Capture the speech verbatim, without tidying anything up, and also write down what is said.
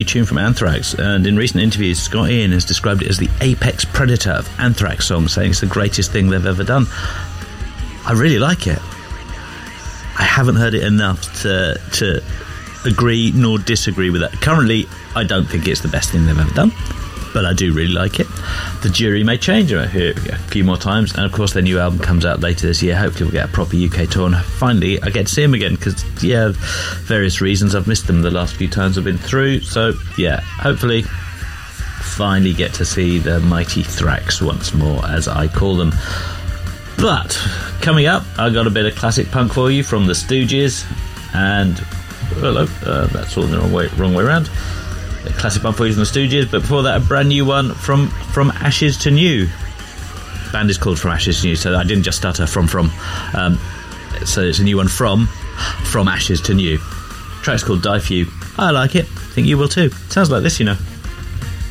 tune from Anthrax, and in recent interviews, Scott Ian has described it as the apex predator of Anthrax songs, saying it's the greatest thing they've ever done. I really like it. I haven't heard it enough to to agree nor disagree with that. Currently, I don't think it's the best thing they've ever done, but I do really like it. The jury may change. I hear it a few more times, and of course their new album comes out later this year. Hopefully we'll get a proper U K tour, and finally I get to see them again, because yeah, various reasons I've missed them the last few times I've been through. So yeah, hopefully finally get to see the mighty Thrax once more, as I call them. But coming up, I got a bit of classic punk for you from the Stooges, and hello, uh, that's all the wrong way, wrong way around. A classic punk for you from the Stooges, but before that, a brand new one from From Ashes to New. The band is called From Ashes to New, so I didn't just stutter from from. Um, so it's a new one from From Ashes to New. The track's called Die For You. I like it. I think you will too. Sounds like this, you know.